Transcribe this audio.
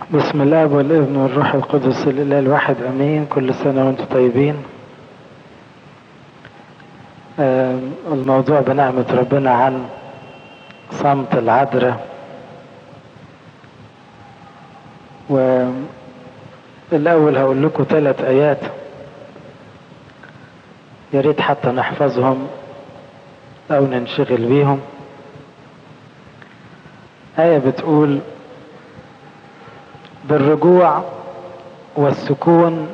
بسم الله والابن والروح القدس الإله الواحد أمين. كل سنة وانتم طيبين. الموضوع بنعمة ربنا عن صمت العذراء. والأول هقول لكم 3 آيات يا ريت حتى نحفظهم أو ننشغل بيهم. آية بتقول: بالرجوع والسكون